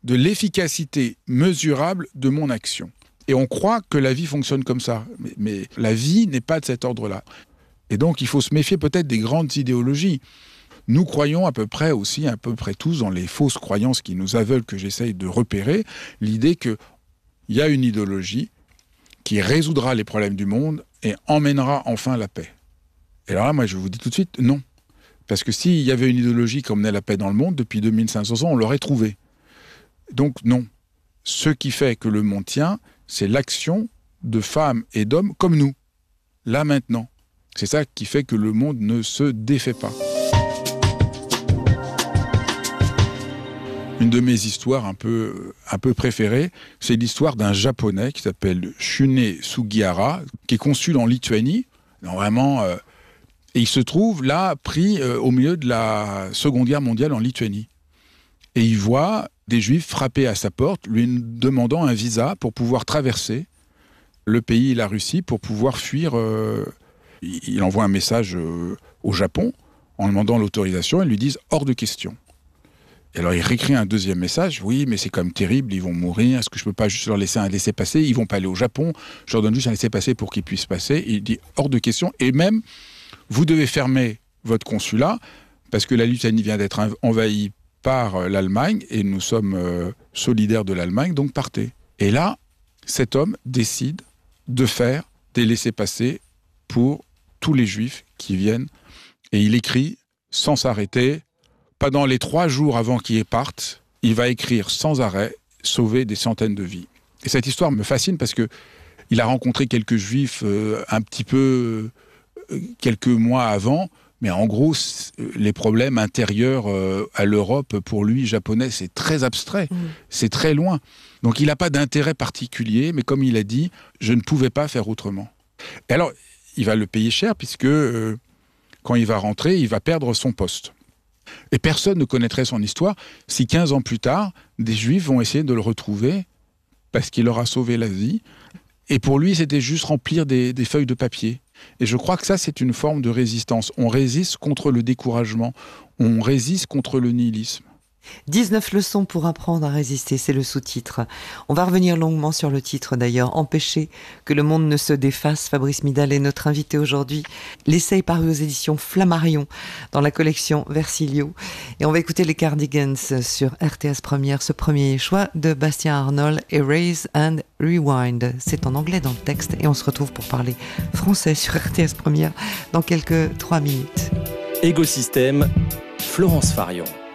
de l'efficacité mesurable de mon action. Et on croit que la vie fonctionne comme ça. Mais la vie n'est pas de cet ordre-là. Et donc, il faut se méfier peut-être des grandes idéologies. Nous croyons à peu près tous, dans les fausses croyances qui nous aveuglent, que j'essaye de repérer, l'idée qu'il y a une idéologie qui résoudra les problèmes du monde et emmènera enfin la paix. Et alors là, moi, je vous dis tout de suite, non. Parce que s'il y avait une idéologie qui emmenait la paix dans le monde, depuis 2500 ans, on l'aurait trouvée. Donc non. Ce qui fait que le monde tient, c'est l'action de femmes et d'hommes comme nous, là maintenant. C'est ça qui fait que le monde ne se défait pas. Une de mes histoires un peu préférées, c'est l'histoire d'un Japonais qui s'appelle Shun'ei Sugihara, qui est consul en Lituanie. Et il se trouve là, pris au milieu de la Seconde Guerre mondiale en Lituanie. Et il voit des Juifs frapper à sa porte, lui demandant un visa pour pouvoir traverser le pays et la Russie, pour pouvoir fuir. Il envoie un message au Japon en demandant l'autorisation. Ils lui disent « hors de question ». Et alors il réécrit un deuxième message, oui, mais c'est quand même terrible, ils vont mourir, est-ce que je peux pas juste leur laisser un laissez-passer? Ils vont pas aller au Japon, je leur donne juste un laissez-passer pour qu'ils puissent passer. Et il dit hors de question, et même, vous devez fermer votre consulat, parce que la Lituanie vient d'être envahie par l'Allemagne, et nous sommes solidaires de l'Allemagne, donc partez. Et là, cet homme décide de faire des laissez-passer pour tous les Juifs qui viennent, et il écrit sans s'arrêter. Pendant les 3 jours avant qu'il partent, il va écrire sans arrêt, sauver des centaines de vies. Et cette histoire me fascine parce que il a rencontré quelques Juifs quelques mois avant, mais en gros, les problèmes intérieurs à l'Europe, pour lui, japonais, c'est très abstrait, c'est très loin. Donc il n'a pas d'intérêt particulier, mais comme il a dit, je ne pouvais pas faire autrement. Et alors, il va le payer cher puisque quand il va rentrer, il va perdre son poste. Et personne ne connaîtrait son histoire si 15 ans plus tard, des Juifs vont essayer de le retrouver parce qu'il leur a sauvé la vie. Et pour lui, c'était juste remplir des feuilles de papier. Et je crois que ça, c'est une forme de résistance. On résiste contre le découragement. On résiste contre le nihilisme. 19 leçons pour apprendre à résister, c'est le sous-titre. On va revenir longuement sur le titre d'ailleurs. Empêcher que le monde ne se défasse. Fabrice Midal est notre invité aujourd'hui. L'essai est paru aux éditions Flammarion dans la collection Versilio. Et on va écouter les Cardigans sur RTS Première, ce premier choix de Bastien Arnold, Erase and Rewind. C'est en anglais dans le texte et on se retrouve pour parler français sur RTS Première dans quelques 3 minutes. Écosystème, Florence Farion.